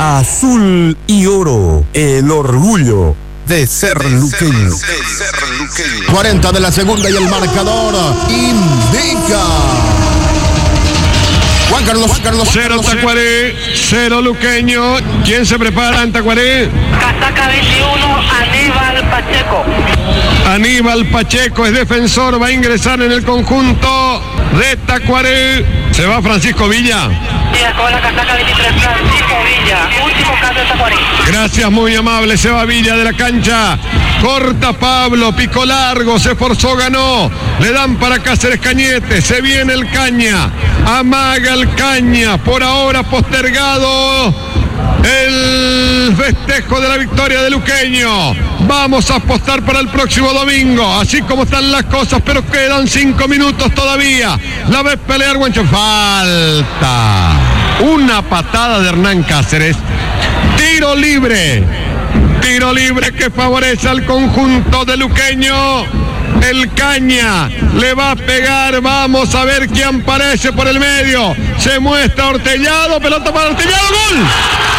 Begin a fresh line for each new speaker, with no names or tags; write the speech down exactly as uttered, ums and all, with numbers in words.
azul y oro, el orgullo de ser luqueño.
cuarenta de la segunda y el marcador indica. Juan Carlos, Juan Carlos.
Cero Tacuaré, cero Luqueño. ¿Quién se prepara en Tacuaré?
Casaca veintiuno, Aníbal Pacheco.
Aníbal Pacheco es defensor, va a ingresar en el conjunto de Tacuaré. Se va Francisco Villa.
Y con la casaca veintitrés, Francisco Villa. Último cambio de Tacuaré.
Gracias, muy amable. Se va Villa de la cancha. Corta Pablo, picó largo, se esforzó, ganó. Le dan para Cáceres Cañete. Se viene el Caña. Amaga el Caña. Por ahora postergado el festejo de la victoria de Luqueño. Vamos a apostar para el próximo domingo, así como están las cosas, pero quedan cinco minutos todavía. La ves pelear, Guancho. Falta. Una patada de Hernán Cáceres. Tiro libre. Tiro libre que favorece al conjunto de Luqueño. El Caña le va a pegar. Vamos a ver quién aparece por el medio. Se muestra Ortellado. Pelota para Ortellado. ¡Gol!